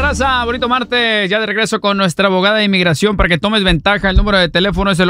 raza? Bonito martes, ya de regreso con nuestra abogada de inmigración para que tomes ventaja. El número de teléfono es el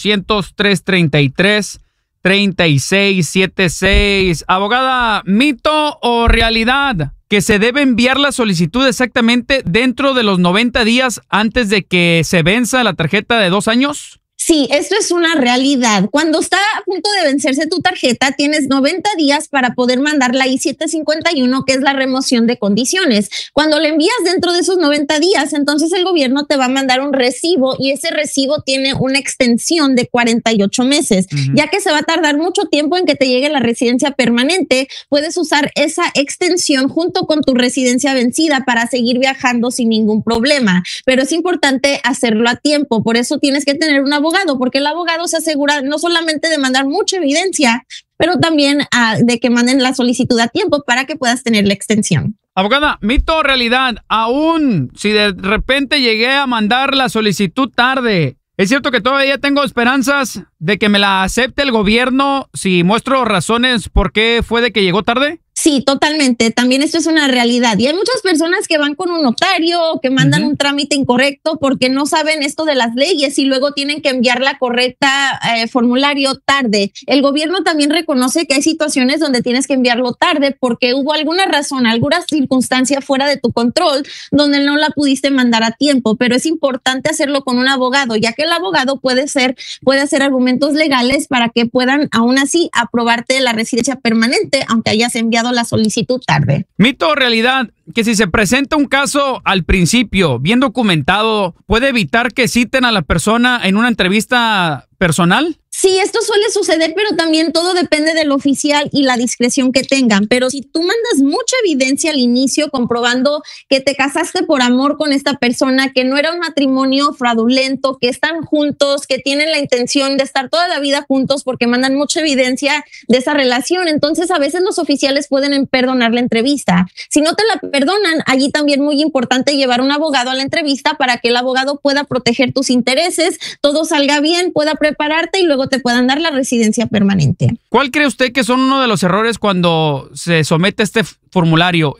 800-333-3676. Abogada, ¿mito o realidad que se debe enviar la solicitud exactamente dentro de los 90 días antes de que se venza la tarjeta de 2 años? Sí, esto es una realidad. Cuando está a punto de vencerse tu tarjeta, tienes 90 días para poder mandar la I-751, que es la remoción de condiciones. Cuando le envías dentro de esos 90 días, entonces el gobierno te va a mandar un recibo y ese recibo tiene una extensión de 48 meses. Ya que se va a tardar mucho tiempo en que te llegue la residencia permanente, puedes usar esa extensión junto con tu residencia vencida para seguir viajando sin ningún problema. Pero es importante hacerlo a tiempo. Por eso tienes que tener un abogado, porque el abogado se asegura no solamente de mandar mucha evidencia, pero también de que manden la solicitud a tiempo para que puedas tener la extensión. Abogada, mito o realidad, aún si de repente llegué a mandar la solicitud tarde, ¿es cierto que todavía tengo esperanzas de que me la acepte el gobierno si muestro razones por qué fue de que llegó tarde? Sí, totalmente. También esto es una realidad. Y hay muchas personas que van con un notario, que mandan un trámite incorrecto porque no saben esto de las leyes y luego tienen que enviar la correcta formulario tarde. El gobierno también reconoce que hay situaciones donde tienes que enviarlo tarde porque hubo alguna razón, alguna circunstancia fuera de tu control donde no la pudiste mandar a tiempo. Pero es importante hacerlo con un abogado, ya que el abogado puede hacer argumentos legales para que puedan aún así aprobarte la residencia permanente, aunque hayas enviado la solicitud tarde. ¿Mito o realidad que si se presenta un caso al principio, bien documentado, puede evitar que citen a la persona en una entrevista personal? Sí, esto suele suceder, pero también todo depende del oficial y la discreción que tengan. Pero si tú mandas mucha evidencia al inicio comprobando que te casaste por amor con esta persona, que no era un matrimonio fraudulento, que están juntos, que tienen la intención de estar toda la vida juntos porque mandan mucha evidencia de esa relación, entonces a veces los oficiales pueden perdonar la entrevista. Si no te la perdonan, allí también muy importante llevar un abogado a la entrevista para que el abogado pueda proteger tus intereses, todo salga bien, pueda prepararte y luego te puedan dar la residencia permanente. ¿Cuál cree usted que son uno de los errores cuando se somete este formulario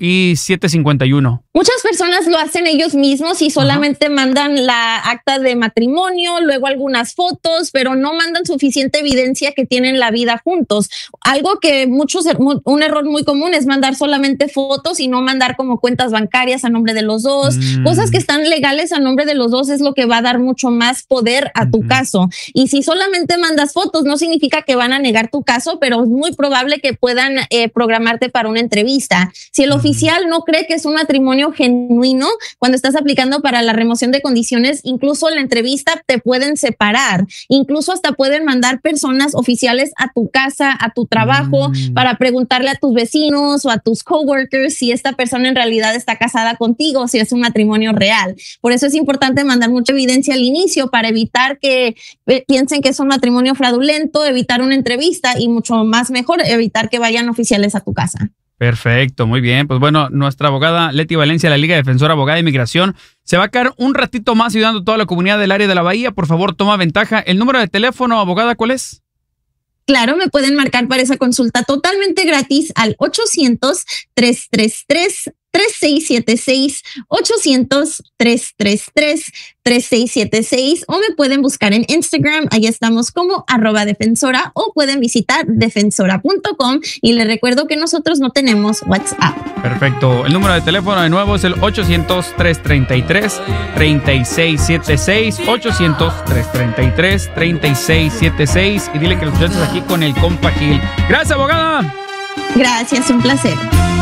I-751? Muchas personas lo hacen ellos mismos y solamente mandan la acta de matrimonio, luego algunas fotos, pero no mandan suficiente evidencia que tienen la vida juntos. Algo que un error muy común es mandar solamente fotos y no mandar como cuentas bancarias a nombre de los dos. Cosas que están legales a nombre de los dos es lo que va a dar mucho más poder a tu caso. Y si solamente mandas fotos, no significa que van a negar tu caso, pero es muy probable que puedan programarte para una entrevista. Si el oficial no cree que es un matrimonio genuino, cuando estás aplicando para la remoción de condiciones, incluso en la entrevista te pueden separar, incluso hasta pueden mandar personas oficiales a tu casa, a tu trabajo, para preguntarle a tus vecinos o a tus coworkers si esta persona en realidad está casada contigo, si es un matrimonio real. Por eso es importante mandar mucha evidencia al inicio para evitar que piensen que es un matrimonio fraudulento, evitar una entrevista y mucho más mejor evitar que vayan oficiales a tu casa. Perfecto, muy bien. Pues bueno, nuestra abogada Leti Valencia, la Liga Defensora Abogada de Inmigración, se va a quedar un ratito más ayudando a toda la comunidad del área de la Bahía. Por favor, toma ventaja. ¿El número de teléfono, abogada, cuál es? Claro, me pueden marcar para esa consulta totalmente gratis al 800-333-3676, 800-333-3676, o me pueden buscar en Instagram, ahí estamos como @defensora, o pueden visitar defensora.com y les recuerdo que nosotros no tenemos WhatsApp. Perfecto. El número de teléfono de nuevo es el 800-333-3676, 800-333-3676, y dile que lo escuchaste aquí con el compa Gil. Gracias, abogada. Gracias, un placer.